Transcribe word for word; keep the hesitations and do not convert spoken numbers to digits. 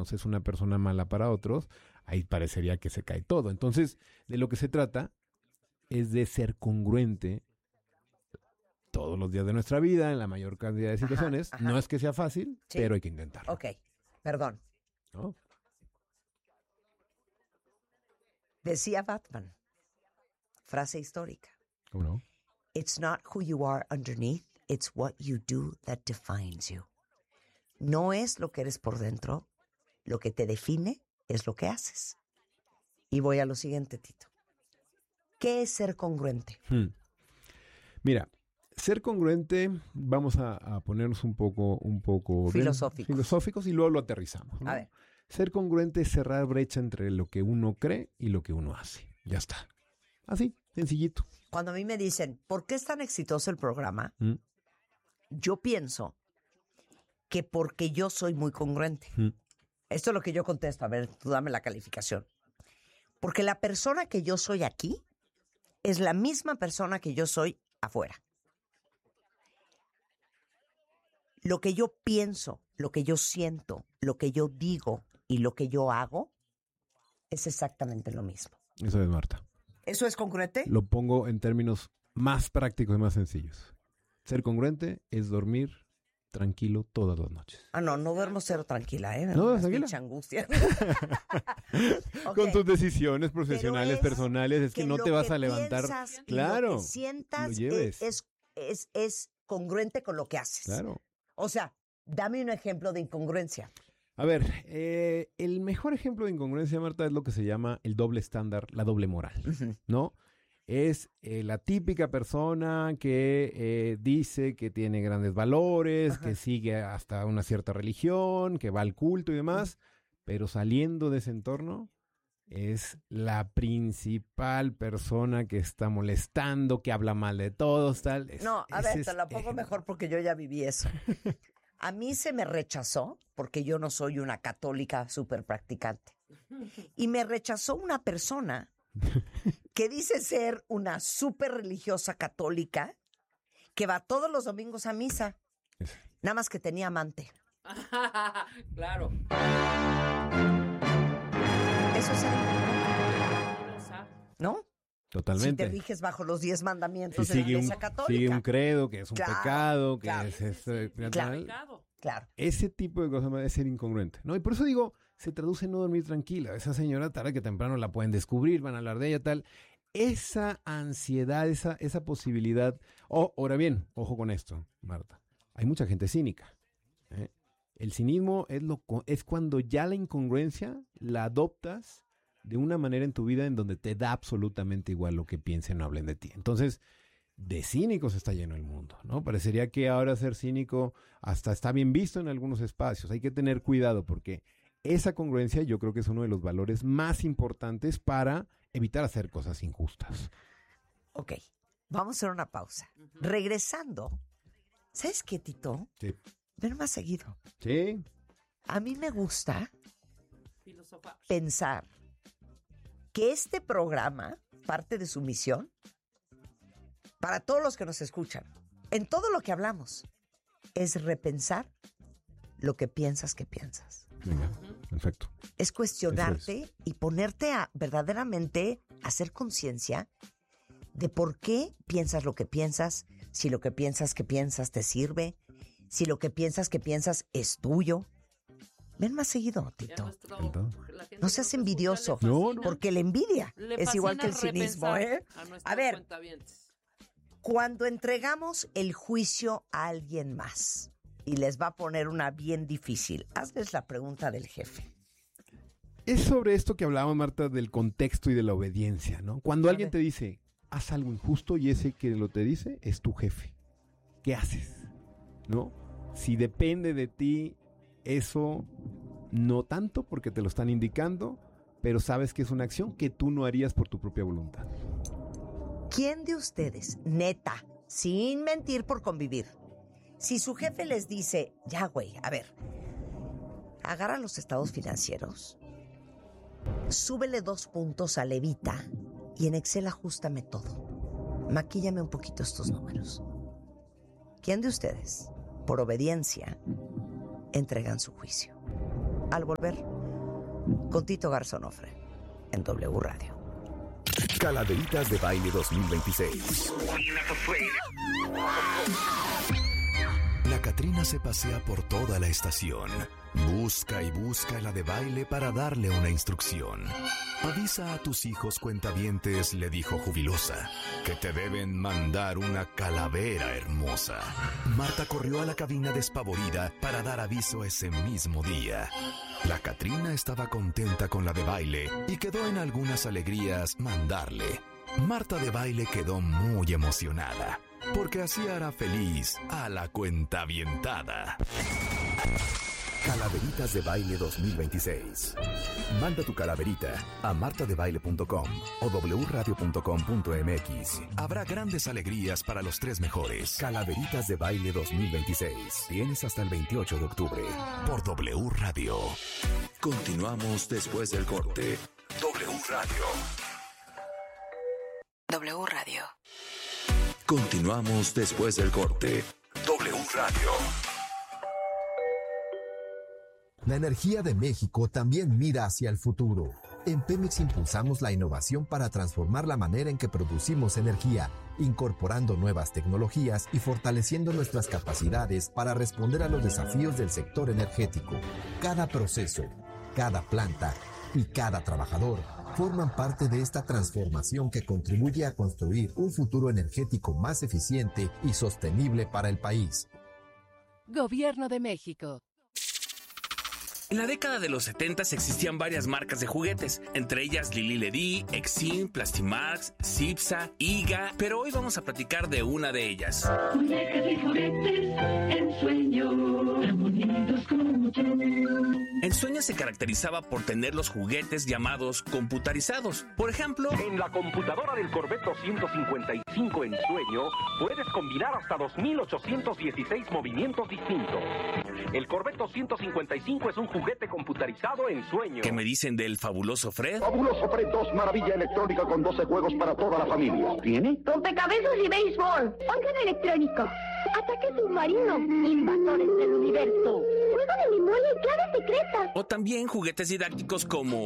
unos es una persona mala para otros, ahí parecería que se cae todo. Entonces, de lo que se trata es de ser congruente todos los días de nuestra vida, en la mayor cantidad de situaciones. Ajá, ajá. No es que sea fácil, sí, pero hay que intentarlo. Ok, perdón. ¿No? Decía Batman, frase histórica. ¿Cómo no? It's not who you are underneath, it's what you do that defines you. No es lo que eres por dentro, lo que te define es lo que haces. Y voy a lo siguiente, Tito. ¿Qué es ser congruente? Hmm. Mira, ser congruente, vamos a, a ponernos un poco, un poco filosóficos. De, filosóficos y luego lo aterrizamos, ¿no? A ver. Ser congruente es cerrar brecha entre lo que uno cree y lo que uno hace. Ya está. Así, sencillito. Cuando a mí me dicen, ¿por qué es tan exitoso el programa? ¿Mm? Yo pienso que porque yo soy muy congruente. ¿Mm? Esto es lo que yo contesto. A ver, tú dame la calificación. Porque la persona que yo soy aquí es la misma persona que yo soy afuera. Lo que yo pienso, lo que yo siento, lo que yo digo y lo que yo hago es exactamente lo mismo. Eso es, Marta. ¿Eso es congruente? Lo pongo en términos más prácticos y más sencillos. Ser congruente es dormir tranquilo todas las noches. Ah, no, no duermo cero tranquila, ¿eh? No, tranquila. Mucha angustia. Okay. Con tus decisiones profesionales, es personales, es que, que no te vas a levantar. Claro. Lo que sientas lo lleves. Es, es, es congruente con lo que haces. Claro. O sea, dame un ejemplo de incongruencia. A ver, eh, el mejor ejemplo de incongruencia, Marta, es lo que se llama el doble estándar, la doble moral, uh-huh. ¿no? Es eh, la típica persona que eh, dice que tiene grandes valores, uh-huh. que sigue hasta una cierta religión, que va al culto y demás, uh-huh. pero saliendo de ese entorno es la principal persona que está molestando, que habla mal de todos, tal. Es, no, a ver, te la pongo ejemplo. mejor porque yo ya viví eso. A mí se me rechazó porque yo no soy una católica súper practicante. Y me rechazó una persona que dice ser una súper religiosa católica que va todos los domingos a misa. Nada más que tenía amante. Claro. Eso es ser ¿no? Totalmente. Si te riges bajo los diez mandamientos si de la sigue Iglesia un, Católica. Sigue un credo, que es un claro, pecado, que claro, es... es sí, sí, claro, claro. Ese tipo de cosas es ser incongruente, ¿no? Y por eso digo, se traduce en no dormir tranquila. Esa señora tarde que temprano la pueden descubrir, van a hablar de ella, tal. Esa ansiedad, esa, esa posibilidad... Oh, ahora bien, ojo con esto, Marta. Hay mucha gente cínica, ¿eh? El cinismo es, lo, es cuando ya la incongruencia la adoptas de una manera en tu vida en donde te da absolutamente igual lo que piensen o hablen de ti. Entonces, de cínicos está lleno el mundo, ¿no? Parecería que ahora ser cínico hasta está bien visto en algunos espacios. Hay que tener cuidado porque esa congruencia yo creo que es uno de los valores más importantes para evitar hacer cosas injustas. Ok, vamos a hacer una pausa. Uh-huh. Regresando, ¿sabes qué, Tito? Sí. Ven más seguido. Sí. A mí me gusta filosofar, pensar que este programa, parte de su misión, para todos los que nos escuchan, en todo lo que hablamos, es repensar lo que piensas que piensas. Venga, perfecto. Es cuestionarte es. y ponerte a verdaderamente hacer conciencia de por qué piensas lo que piensas, si lo que piensas que piensas te sirve, si lo que piensas que piensas es tuyo. Ven más seguido, Tito. Nuestro, no seas envidioso, no, no. porque la envidia le es igual que el cinismo, ¿eh? A, a ver, cuando entregamos el juicio a alguien más y les va a poner una bien difícil, hazles la pregunta del jefe. Es sobre esto que hablábamos, Marta, del contexto y de la obediencia, ¿no? Cuando alguien te dice, haz algo injusto y ese que lo te dice es tu jefe, ¿qué haces? ¿No? Si depende de ti, eso no tanto porque te lo están indicando, pero sabes que es una acción que tú no harías por tu propia voluntad. ¿Quién de ustedes, neta, sin mentir por convivir, si su jefe les dice, ya güey, a ver, agarra los estados financieros, súbele dos puntos a Levita y en Excel ajústame todo, maquíllame un poquito estos números? ¿Quién de ustedes, por obediencia, entregan su juicio? Al volver, con Tito Garzonofre en W Radio. Calaveritas de Baile dos mil veintiséis. La Catrina se pasea por toda la estación. Busca y busca la de baile para darle una instrucción. Avisa a tus hijos cuentavientes, le dijo jubilosa, que te deben mandar una calavera hermosa. Marta corrió a la cabina despavorida para dar aviso ese mismo día. La Catrina estaba contenta con la de baile y quedó en algunas alegrías mandarle. Marta de baile quedó muy emocionada, porque así hará feliz a la cuentavientada. Calaveritas de Baile dos mil veintiséis. Manda tu calaverita a marta de baile punto com o w radio punto com punto m x. Habrá grandes alegrías para los tres mejores. Calaveritas de Baile dos mil veintiséis. Tienes hasta el veintiocho de octubre por W Radio. Continuamos después del corte. W Radio. W Radio. Continuamos después del corte. W Radio. La energía de México también mira hacia el futuro. En Pemex impulsamos la innovación para transformar la manera en que producimos energía, incorporando nuevas tecnologías y fortaleciendo nuestras capacidades para responder a los desafíos del sector energético. Cada proceso, cada planta y cada trabajador forman parte de esta transformación que contribuye a construir un futuro energético más eficiente y sostenible para el país. Gobierno de México. En la década de los setentas existían varias marcas de juguetes, entre ellas Lili Ledy, Exim, Plastimax, Cipsa, Iga, pero hoy vamos a platicar de una de ellas. Muñecas y juguetes, Ensueño, tan bonitos como tú. Ensueño se caracterizaba por tener los juguetes llamados computarizados. Por ejemplo, en la computadora del Corvette doscientos cincuenta y cinco Ensueño puedes combinar hasta dos mil ochocientos dieciséis movimientos distintos. El Corvette doscientos cincuenta y cinco es un juguete computarizado Ensueño. ¿Qué me dicen del fabuloso Fred? Fabuloso Fred dos, maravilla electrónica con doce juegos para toda la familia. ¿Tiene? Rompecabezas y béisbol. Órgano electrónico. Ataque submarino. Invasores del universo. Juego de memoria y claves secretas. O también juguetes didácticos como